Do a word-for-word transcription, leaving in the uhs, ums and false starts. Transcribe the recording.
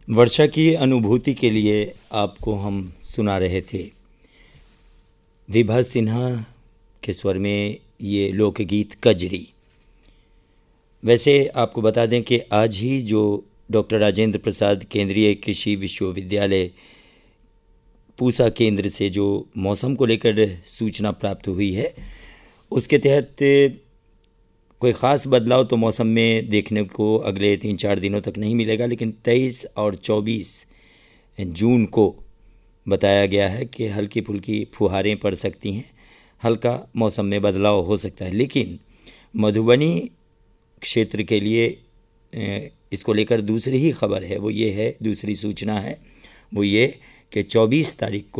वर्षा की अनुभूति के लिए आपको हम सुना रहे थे विभा सिन्हा के स्वर में ये लोकगीत कजरी। वैसे आपको बता दें कि आज ही जो डॉक्टर राजेंद्र प्रसाद केंद्रीय कृषि विश्वविद्यालय पूसा केंद्र से जो मौसम को लेकर सूचना प्राप्त हुई है, उसके तहत कोई ख़ास बदलाव तो मौसम में देखने को अगले तीन चार दिनों तक नहीं मिलेगा, लेकिन तेईस और चौबीस जून को बताया गया है कि हल्की फुल्की फुहारें पड़ सकती हैं, हल्का मौसम में बदलाव हो सकता है। लेकिन मधुबनी क्षेत्र के लिए इसको लेकर दूसरी ही खबर है, वो ये है, दूसरी सूचना है वो ये कि चौबीस तारीख को